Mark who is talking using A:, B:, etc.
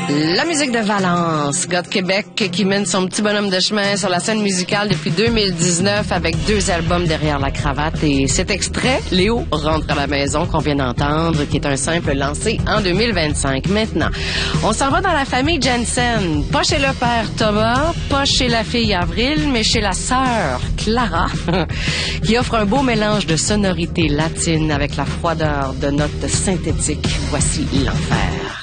A: La musique de Valence, gars de Québec qui mène son petit bonhomme de chemin sur la scène musicale depuis 2019 avec 2 albums derrière la cravate. Et cet extrait, Léo rentre à la maison qu'on vient d'entendre, qui est un simple lancé en 2025. Maintenant, on s'en va dans la famille Jensen. Pas chez le père Thomas, pas chez la fille Avril, mais chez la sœur Clara, qui offre un beau mélange de sonorités latines avec la froideur de notes synthétiques. Voici l'enfer.